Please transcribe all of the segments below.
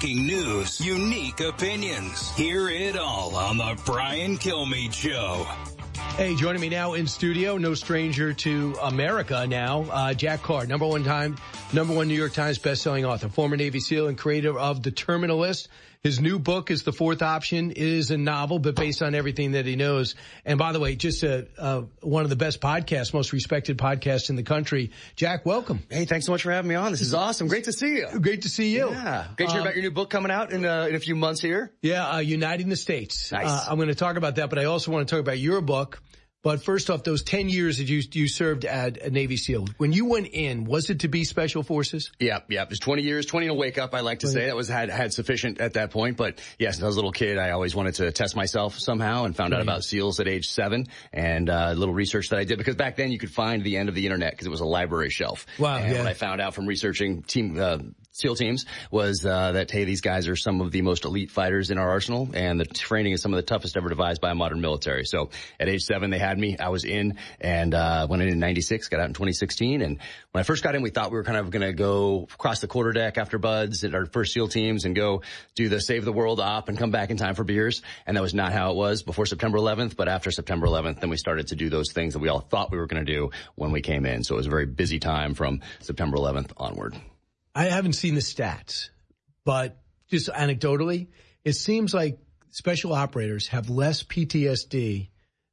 breaking news, unique opinions. Hear it all on the Brian Kilmeade Show. Hey, joining me now in studio, no stranger to America now, Jack Carr, number one New York Times bestselling author, former Navy SEAL and creator of The Terminalist. His new book is The Fourth Option. It is a novel, but based on everything that he knows. And by the way, just one of the best podcasts, most respected podcasts in the country. Jack, welcome. Hey, thanks so much for having me on. This is awesome. Great to see you. Great to see you. Yeah. Great to hear about your new book coming out in a few months here. Yeah, Uniting the States. Nice. I'm going to talk about that, but I also want to talk about your book. But first off, those 10 years that you served at a Navy SEAL, when you went in, was it to be Special Forces? Yeah. It was 20 years, 20 to wake up, I like to say. That was had sufficient at that point. But yes, as I was a little kid, I always wanted to test myself somehow and found out about SEALs at age 7 and a little research that I did. Because back then you could find the end of the internet because it was a library shelf. Wow. And what I found out from researching SEAL teams was that, hey, these guys are some of the most elite fighters in our arsenal, and the training is some of the toughest ever devised by a modern military. So at age 7, they had me. I was in and went in 96, got out in 2016. And when I first got in, we thought we were kind of going to go across the quarterdeck after buds at our first SEAL teams and go do the Save the World op and come back in time for beers. And that was not how it was before September 11th. But after September 11th, then we started to do those things that we all thought we were going to do when we came in. So it was a very busy time from September 11th onward. I haven't seen the stats, but just anecdotally, it seems like special operators have less PTSD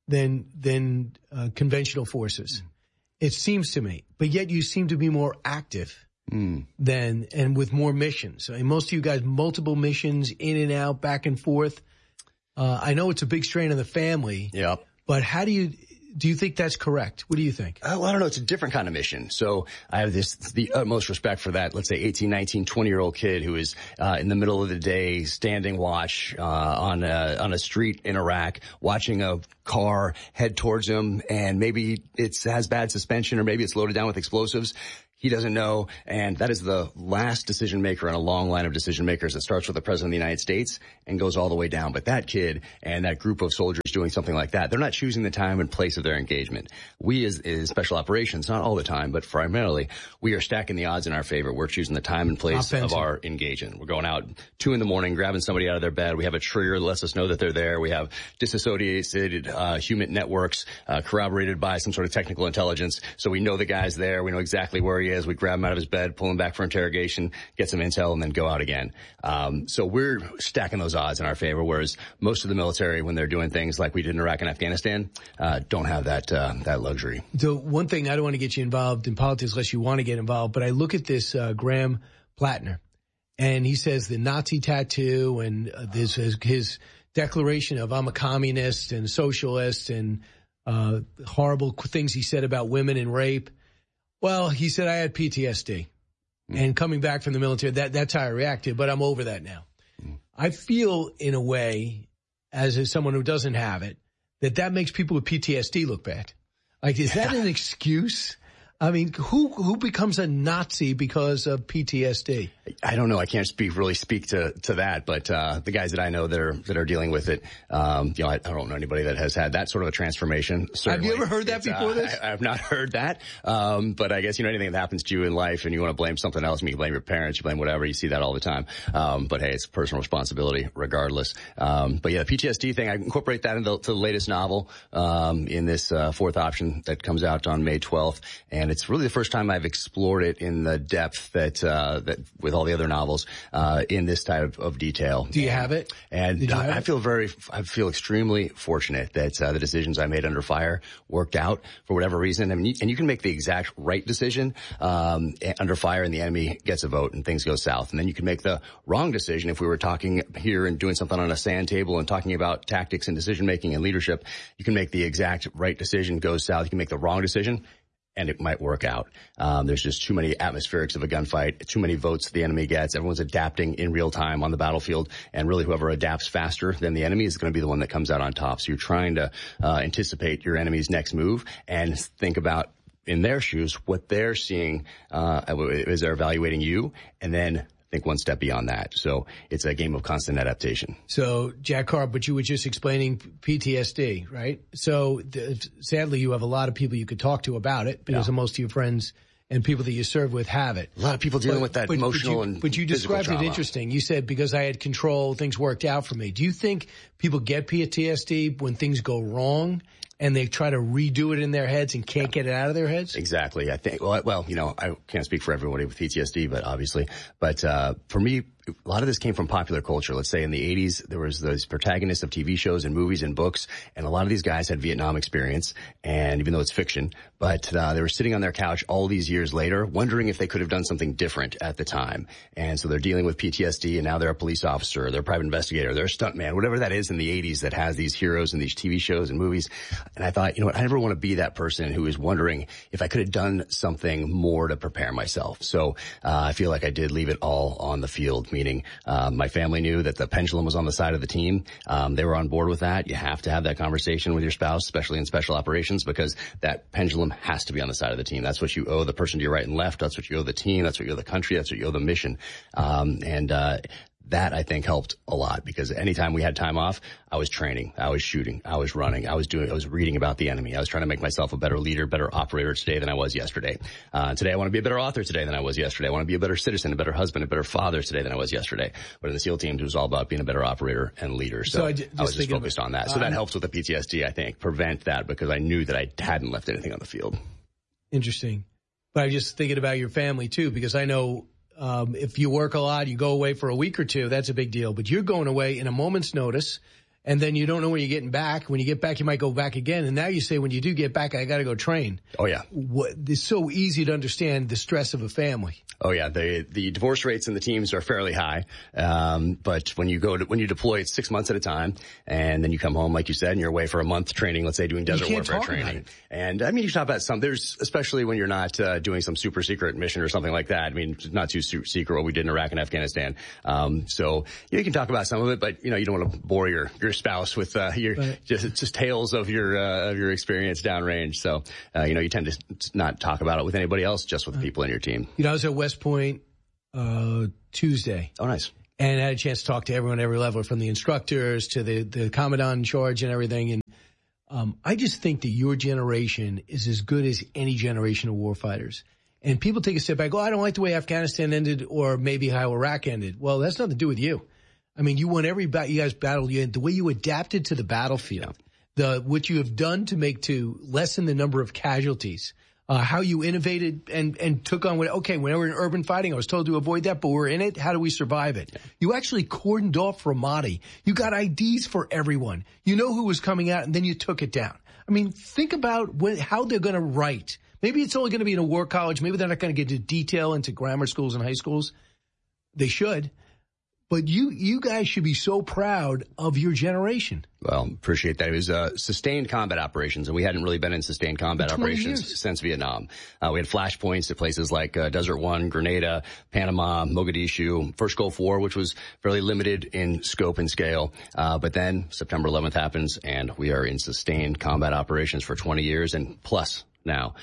than conventional forces. It seems to me, but yet you seem to be more active and with more missions. I mean, most of you guys, multiple missions, in and out, back and forth. I know it's a big strain on the family. Yeah. But how do you think that's correct? What do you think? Well, I don't know. It's a different kind of mission. So I have the utmost respect for that, let's say 18, 19, 20-year-old kid who is in the middle of the day standing watch on a street in Iraq, watching a car head towards him, and maybe it has bad suspension or maybe it's loaded down with explosives. He doesn't know, and that is the last decision maker in a long line of decision makers that starts with the President of the United States and goes all the way down. But that kid and that group of soldiers doing something like that, they're not choosing the time and place of their engagement. We as special operations, not all the time, but primarily, we are stacking the odds in our favor. We're choosing the time and place of our engagement. We're going out 2 a.m, grabbing somebody out of their bed. We have a trigger that lets us know that they're there. We have disassociated human networks corroborated by some sort of technical intelligence. So we know the guy's there. We know exactly where he is. We grab him out of his bed, pull him back for interrogation, get some intel, and then go out again. So we're stacking those odds in our favor, whereas most of the military, when they're doing things like we did in Iraq and Afghanistan, don't have that luxury. So one thing, I don't want to get you involved in politics unless you want to get involved, but I look at this Graham Plattner, and he says the Nazi tattoo and his declaration of I'm a communist and socialist and horrible things he said about women and rape. Well, he said, I had PTSD. And coming back from the military, that's how I reacted, but I'm over that now. I feel, in a way, as someone who doesn't have it, that makes people with PTSD look bad. Like, is that an excuse? I mean, who becomes a Nazi because of PTSD? I don't know. I can't really speak to that, but the guys that I know that are dealing with it, I don't know anybody that has had that sort of a transformation. Certainly. Have you ever heard that before this? I have not heard that. But I guess, anything that happens to you in life and you want to blame something else, you can blame your parents, you blame whatever, you see that all the time. But hey, it's personal responsibility regardless. But yeah, the PTSD thing, I incorporate that into the latest novel, in this, Fourth Option that comes out on May 12th. And it's really the first time I've explored it in the depth that with all the other novels, in this type of detail. Do you have it? And I feel extremely fortunate that the decisions I made under fire worked out for whatever reason. I mean, and you can make the exact right decision under fire and the enemy gets a vote and things go south. And then you can make the wrong decision if we were talking here and doing something on a sand table and talking about tactics and decision making and leadership. You can make the exact right decision, goes south. You can make the wrong decision, and it might work out. There's just too many atmospherics of a gunfight, too many votes the enemy gets. Everyone's adapting in real time on the battlefield, and really whoever adapts faster than the enemy is going to be the one that comes out on top. So you're trying to anticipate your enemy's next move and think about, in their shoes, what they're seeing as they're evaluating you, and then think one step beyond that. So it's a game of constant adaptation. So, Jack Carr, but you were just explaining PTSD, right? So, sadly, you have a lot of people you could talk to about it because of most of your friends and people that you serve with have it. A lot of people dealing with that emotional and But you described it interesting. You said, because I had control, things worked out for me. Do you think people get PTSD when things go wrong and they try to redo it in their heads and can't get it out of their heads? Exactly. I think, well, you know, I can't speak for everybody with PTSD, but obviously, for me, a lot of this came from popular culture. Let's say in the 80s, there was those protagonists of TV shows and movies and books, and a lot of these guys had Vietnam experience, and even though it's fiction, but they were sitting on their couch all these years later, wondering if they could have done something different at the time. And so they're dealing with PTSD, and now they're a police officer, they're a private investigator, they're a stuntman, whatever that is in the 80s that has these heroes in these TV shows and movies. And I thought, you know what, I never want to be that person who is wondering if I could have done something more to prepare myself. So I feel like I did leave it all on the field. Meaning, my family knew that the pendulum was on the side of the team. They were on board with that. You have to have that conversation with your spouse, especially in special operations, because that pendulum has to be on the side of the team. That's what you owe the person to your right and left. That's what you owe the team. That's what you owe the country. That's what you owe the mission. That I think helped a lot, because anytime we had time off, I was training, I was shooting, I was running, I was reading about the enemy. I was trying to make myself a better leader, better operator today than I was yesterday. Today I want to be a better author today than I was yesterday. I want to be a better citizen, a better husband, a better father today than I was yesterday. But in the SEAL teams, it was all about being a better operator and leader. So I was just focused on that. So that helps with the PTSD, I think, prevent that, because I knew that I hadn't left anything on the field. Interesting. But I'm just thinking about your family too, because I know if you work a lot, you go away for a week or two, that's a big deal. But you're going away in a moment's notice, and then you don't know when you're getting back. When you get back, you might go back again. And now you say, when you do get back, I got to go train. Oh, yeah. It's so easy to understand the stress of a family. Oh, yeah. The divorce rates in the teams are fairly high. But when you deploy, it's 6 months at a time. And then you come home, like you said, and you're away for a month training, let's say doing desert warfare training. And I mean, you talk about there's, especially when you're not doing some super secret mission or something like that. I mean, not too secret what we did in Iraq and Afghanistan. So you can talk about some of it, but you don't want to bore your spouse with just tales of your experience downrange. So you tend to not talk about it with anybody else, just with the people in your team. I was at West Point Tuesday. Oh, nice. And I had a chance to talk to everyone at every level, from the instructors to the commandant in charge and everything. And I just think that your generation is as good as any generation of warfighters. And people take a step back, I don't like the way Afghanistan ended, or maybe how Iraq ended. Well, that's nothing to do with you. I mean, you won every battle. You guys battled. The way you adapted to the battlefield, what you have done to lessen the number of casualties, how you innovated and took on when we were in urban fighting, I was told to avoid that, but we're in it. How do we survive it? Yeah. You actually cordoned off Ramadi. You got IDs for everyone. You know who was coming out, and then you took it down. I mean, think about how they're going to write. Maybe it's only going to be in a war college. Maybe they're not going to get into detail into grammar schools and high schools. They should. But you guys should be so proud of your generation. Well, appreciate that. It was sustained combat operations, and we hadn't really been in sustained combat operations since Vietnam. We had flashpoints at places like Desert One, Grenada, Panama, Mogadishu, first Gulf War, which was fairly limited in scope and scale. But then September 11th happens, and we are in sustained combat operations for 20 years and plus now.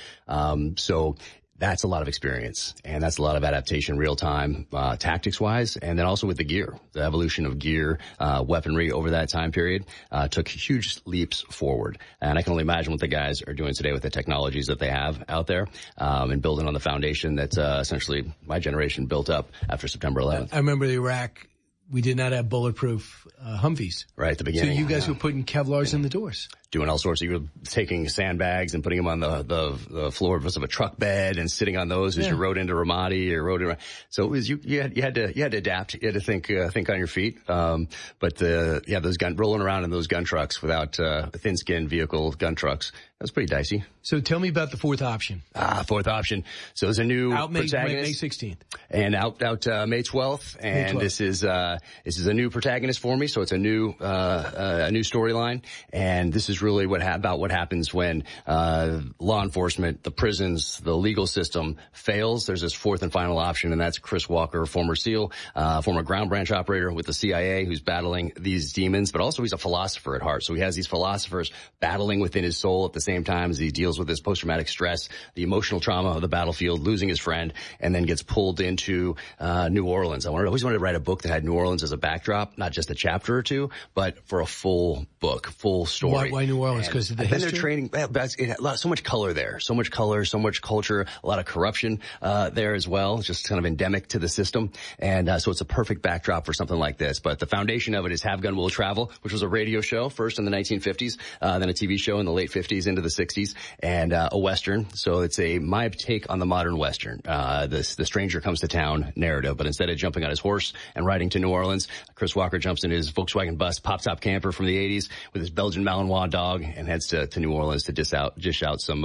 So that's a lot of experience, and that's a lot of adaptation real time, tactics-wise, and then also with the gear. The evolution of gear, weaponry over that time period, took huge leaps forward. And I can only imagine what the guys are doing today with the technologies that they have out there, and building on the foundation that, essentially my generation built up after September 11th. I remember the Iraq. We did not have bulletproof Humvees. Right at the beginning. So you guys were putting Kevlars in the doors. Doing all sorts. You were taking sandbags and putting them on the floor of a truck bed and sitting on those as you rode into Ramadi or rode around. So it was you had to adapt. You had to think on your feet. But those rolling around in those gun trucks without thin skin vehicle gun trucks, that was pretty dicey. So tell me about the fourth option. Fourth option. So there's a new protagonist. May 16th. And out May 12th. And May 12th. This is a new protagonist for me. So it's a new storyline. And this is really about what happens when law enforcement, the prisons, the legal system fails. There's this fourth and final option, and that's Chris Walker, former SEAL, former ground branch operator with the CIA, who's battling these demons, but also he's a philosopher at heart. So he has these philosophers battling within his soul at the same time as he deals with his post-traumatic stress, the emotional trauma of the battlefield, losing his friend, and then gets pulled into New Orleans. I always wanted to write a book that had New Orleans as a backdrop, not just a chapter or two, but for a full book, full story. Why New Orleans because of the history? I've been there training. So much color there. So much color, so much culture, a lot of corruption there as well. It's just kind of endemic to the system. And so it's a perfect backdrop for something like this. But the foundation of it is Have Gun Will Travel, which was a radio show first in the 1950s, then a TV show in the late 50s into the 60s, and a Western. So it's my take on the modern Western. The stranger comes to town narrative, but instead of jumping on his horse and riding to New Orleans, Chris Walker jumps in his Volkswagen bus, pop-top camper from the 80s with his Belgian Malinois dog and heads to New Orleans to dish out some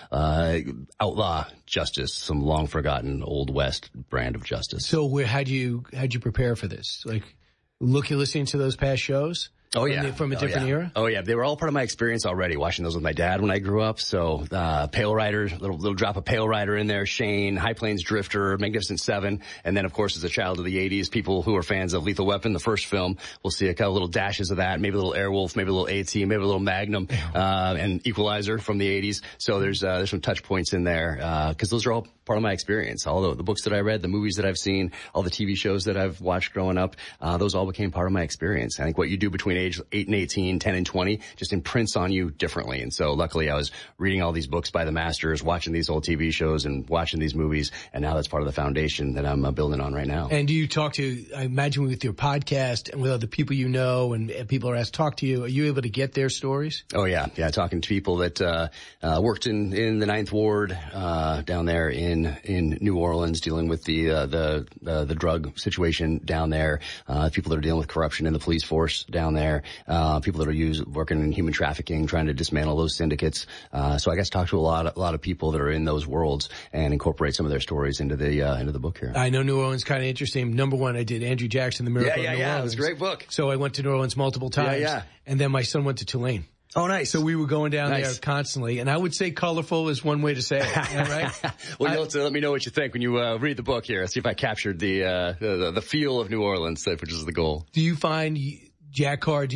outlaw justice, some long-forgotten Old West brand of justice. So how'd you prepare for this? Like, listening to those past shows? Oh, yeah. From a different era? Oh, yeah. They were all part of my experience already, watching those with my dad when I grew up. So, Pale Rider, little drop of Pale Rider in there, Shane, High Plains Drifter, Magnificent Seven. And then, of course, as a child of the 80s, people who are fans of Lethal Weapon, the first film, will see a couple little dashes of that, maybe a little Airwolf, maybe a little AT, maybe a little Magnum, and Equalizer from the 80s. So there's some touch points in there, cause those are all part of my experience. All the books that I read, the movies that I've seen, all the TV shows that I've watched growing up, those all became part of my experience. I think what you do between age 8 and 18, 10 and 20 just imprints on you differently. And so luckily I was reading all these books by the masters, watching these old TV shows and watching these movies. And now that's part of the foundation that I'm building on right now. And do you talk to, I imagine with your podcast and with other people you know and people are asked to talk to you, are you able to get their stories? Oh, yeah. Yeah. Talking to people that, worked in the Ninth Ward, down there in New Orleans, dealing with the drug situation down there, people that are dealing with corruption in the police force down there, people that are working in human trafficking, trying to dismantle those syndicates. So I guess talk to a lot of people that are in those worlds and incorporate some of their stories into the book here. I know New Orleans kind of interesting. Number one, I did Andrew Jackson, The Miracle of New Orleans. It was a great book. So I went to New Orleans multiple times. Yeah. And then my son went to Tulane. Oh, nice. So we were going down there constantly, and I would say colorful is one way to say it, right? Well, you'll have to let me know what you think when you read the book here. See if I captured the feel of New Orleans, which is the goal. Do you find, Jack Carr,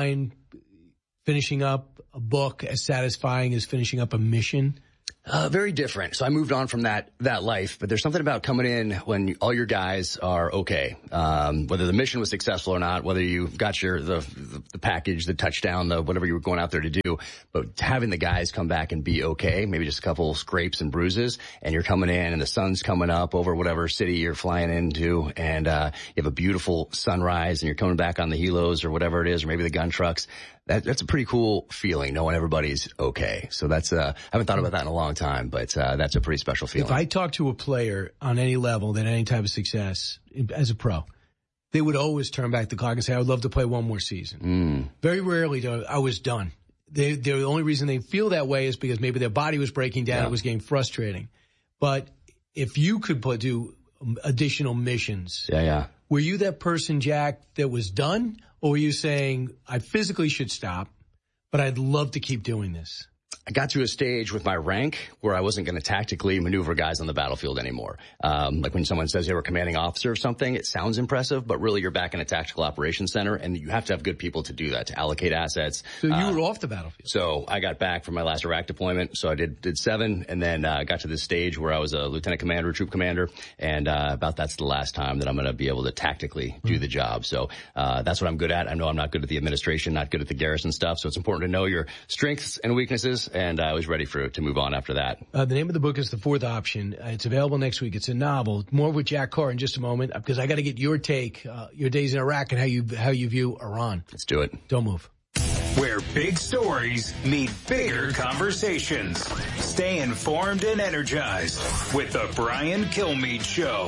finishing up a book as satisfying as finishing up a mission? Very different. So I moved on from that life, but there's something about coming in when all your guys are okay. Whether the mission was successful or not, whether you got the package, the touchdown, whatever you were going out there to do, but having the guys come back and be okay, maybe just a couple scrapes and bruises, and you're coming in and the sun's coming up over whatever city you're flying into, and you have a beautiful sunrise and you're coming back on the helos or whatever it is, or maybe the gun trucks. That's a pretty cool feeling, knowing everybody's okay. So that's, I haven't thought about that in a long time, but that's a pretty special feeling. If I talk to a player on any level that any type of success as a pro, they would always turn back the clock and say, I would love to play one more season. Very rarely I was done. The only reason they feel that way is because maybe their body was breaking down. It was getting frustrating. But if you could do additional missions. Were you that person, Jack, that was done? Or were you saying, I physically should stop, but I'd love to keep doing this? I got to a stage with my rank where I wasn't going to tactically maneuver guys on the battlefield anymore. Like when someone says they were a commanding officer or something, it sounds impressive, but really you're back in a tactical operations center, and you have to have good people to do that, to allocate assets. So you were off the battlefield. So I got back from my last Iraq deployment. So I did 7, and then got to this stage where I was a lieutenant commander, troop commander, and about that's the last time that I'm going to be able to tactically do the job. So that's what I'm good at. I know I'm not good at the administration, not good at the garrison stuff. So it's important to know your strengths and weaknesses. And I was ready to move on after that. The name of the book is The Fourth Option. It's available next week. It's a novel. More with Jack Carr in just a moment, because I got to get your take, your days in Iraq and how you view Iran. Let's do it. Don't move. Where big stories meet bigger conversations. Stay informed and energized with the Brian Kilmeade Show.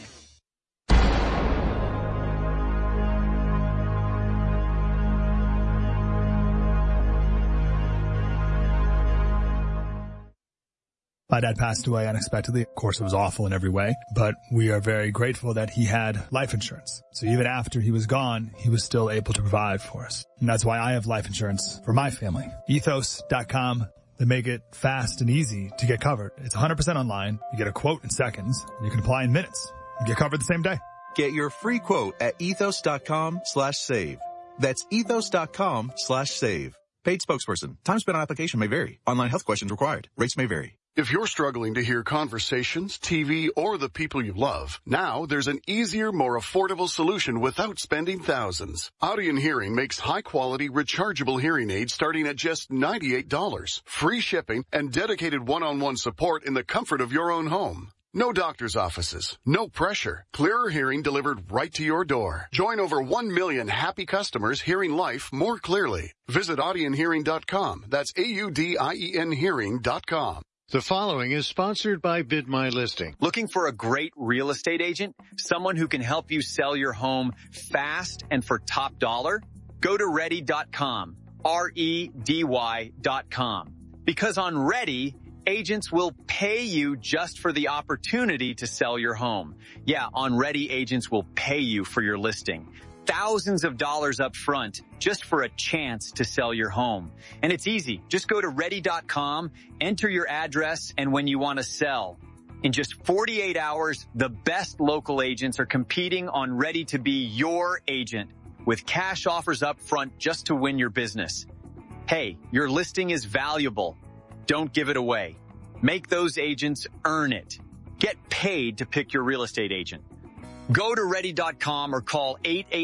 My dad passed away unexpectedly. Of course, it was awful in every way, but we are very grateful that he had life insurance. So even after he was gone, he was still able to provide for us. And that's why I have life insurance for my family. Ethos.com. They make it fast and easy to get covered. It's 100% online. You get a quote in seconds, and you can apply in minutes. You get covered the same day. Get your free quote at ethos.com/save. That's ethos.com/save. Paid spokesperson. Time spent on application may vary. Online health questions required. Rates may vary. If you're struggling to hear conversations, TV, or the people you love, now there's an easier, more affordable solution without spending thousands. Audien Hearing makes high-quality, rechargeable hearing aids starting at just $98. Free shipping and dedicated one-on-one support in the comfort of your own home. No doctor's offices, no pressure. Clearer hearing delivered right to your door. Join over 1 million happy customers hearing life more clearly. Visit AudienHearing.com. That's AUDIEN Hearing.com. The following is sponsored by Bid My Listing. Looking for a great real estate agent? Someone who can help you sell your home fast and for top dollar? Go to Ready.com. REDY.com. Because on Ready, agents will pay you just for the opportunity to sell your home. Yeah, on Ready, agents will pay you for your listing. Thousands of dollars up front just for a chance to sell your home. And it's easy. Just go to Ready.com, enter your address, and when you want to sell. In just 48 hours, the best local agents are competing on Ready to be your agent with cash offers up front just to win your business. Hey, your listing is valuable. Don't give it away. Make those agents earn it. Get paid to pick your real estate agent. Go to Ready.com or call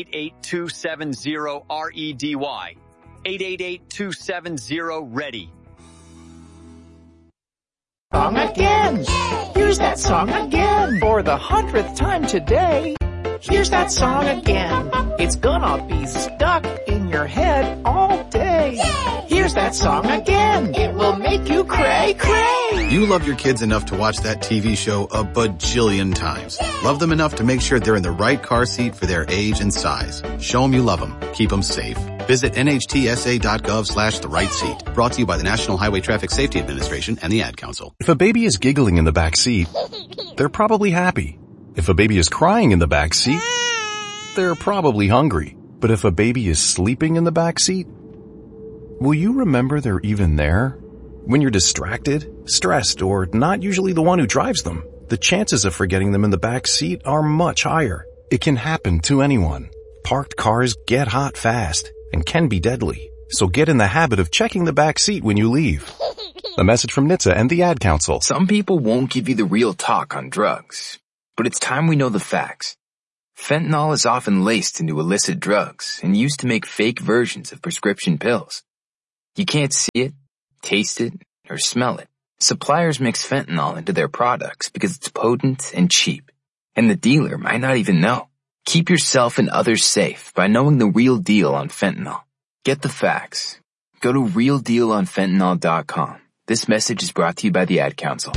888-270-REDY. 888-270-READY. Song again. Here's that song again. For the 100th time today. Here's that song again. It's gonna be stuck in your head all day. Here's that song again. It will make you cray, cray. You love your kids enough to watch that TV show a bajillion times. Love them enough to make sure they're in the right car seat for their age and size. Show them you love them. Keep them safe. Visit nhtsa.gov/the-right-seat. Brought to you by the National Highway Traffic Safety Administration and the Ad Council. If a baby is giggling in the back seat, they're probably happy. If a baby is crying in the back seat, they're probably hungry. But if a baby is sleeping in the back seat, will you remember they're even there? When you're distracted, stressed, or not usually the one who drives them, the chances of forgetting them in the back seat are much higher. It can happen to anyone. Parked cars get hot fast and can be deadly. So get in the habit of checking the back seat when you leave. A message from NHTSA and the Ad Council. Some people won't give you the real talk on drugs, but it's time we know the facts. Fentanyl is often laced into illicit drugs and used to make fake versions of prescription pills. You can't see it, taste it, or smell it. Suppliers mix fentanyl into their products because it's potent and cheap, and the dealer might not even know. Keep yourself and others safe by knowing the real deal on fentanyl. Get the facts. Go to realdealonfentanyl.com. This message is brought to you by the Ad Council.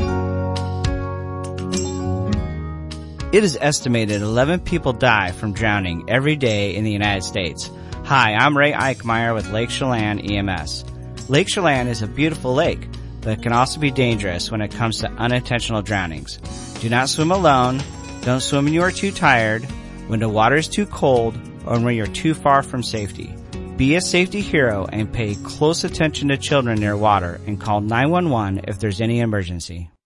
It is estimated 11 people die from drowning every day in the United States. Hi, I'm Ray Eichmeyer with Lake Chelan EMS. Lake Chelan is a beautiful lake, but it can also be dangerous when it comes to unintentional drownings. Do not swim alone. Don't swim when you are too tired, when the water is too cold, or when you're too far from safety. Be a safety hero and pay close attention to children near water and call 911 if there's any emergency.